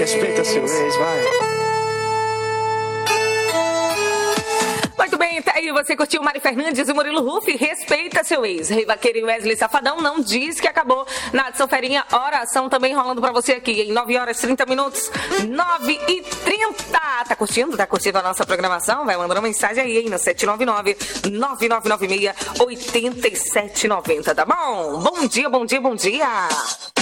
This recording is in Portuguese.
Respeita seu ex, vai. Muito bem, tá aí, você curtiu Mari Fernandes e Murilo Ruff, Respeita Seu Ex. Rei Vaqueiro e Wesley Safadão não diz que acabou. Nadson Ferinha, oração também rolando pra você aqui em 9 horas 30 minutos, 9h30. Tá curtindo? Tá curtindo a nossa programação? Vai mandando mensagem aí, hein, no 799-9996-8790, tá bom? Bom dia, bom dia, bom dia.